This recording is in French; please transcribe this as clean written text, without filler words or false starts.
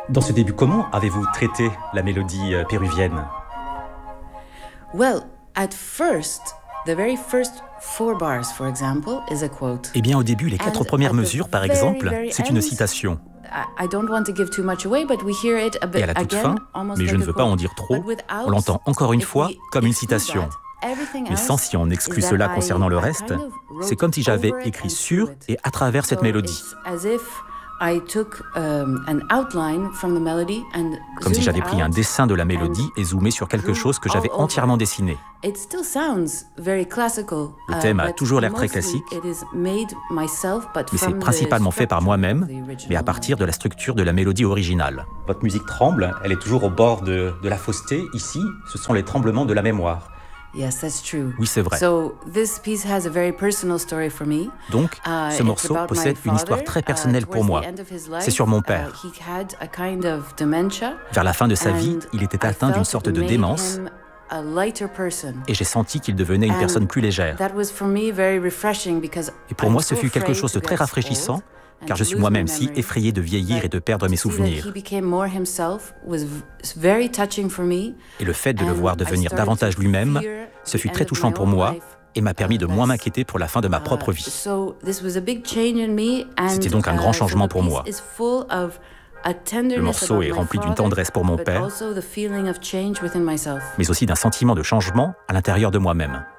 Dans ce début, comment avez-vous traité la mélodie péruvienne? Well, at first, the very first 4 bars, for example, is a quote. Eh bien, au début, les 4 And premières at the mesures, par very, exemple, very c'est une end, citation. I don't want to give too much away, but we hear it a bit Et à la toute again, fin, almost mais je like ne a veux pas quote. en dire trop, But without, on l'entend encore une if fois we comme une exclude citation. that, everything Mais sans else si on exclut is that cela concernant le I reste, kind of wrote c'est comme si j'avais over it écrit and sur through it. et à travers cette So mélodie. it's as if I took an outline from the melody and Comme si zoomed j'avais pris un out dessin de la mélodie et zoomé sur quelque drew chose que j'avais all over. entièrement dessiné. It still sounds very classical. Le thème a But toujours l'air très mostly classique, it is made myself, but mais c'est from the principalement fait par structure moi-même, of the original mais à partir de melody. la structure de la mélodie originale. Votre musique tremble, elle est toujours au bord de la fausseté. Ici, ce sont les tremblements de la mémoire. Yes, that's true. Oui, c'est vrai. So this piece has a very personal story for me. Donc, ce It's morceau about possède my une histoire father. très personnelle pour Towards moi. the end of his C'est life, sur mon père. He had a kind of dementia. Vers la fin de sa vie, And il était I atteint d'une felt sorte it de made démence him a lighter person. et j'ai senti qu'il devenait une And personne plus légère. That was for me very refreshing because Et pour I'm moi, so ce fut quelque afraid chose de to très get rafraîchissant, old and car to je suis lose my moi-même si memory. effrayé de vieillir et de perdre mes To see that souvenirs. he became more himself was very touching for me. Et le fait de le And voir I devenir started davantage to lui-même, fear ce the fut end très of touchant my pour own moi life, et m'a permis de moins less. m'inquiéter pour la fin de ma propre vie. So this was a big change in me, and C'était donc un grand changement pour moi. Le morceau est rempli d'une tendresse pour mon père, mais mais aussi d'un sentiment de changement à l'intérieur de moi-même.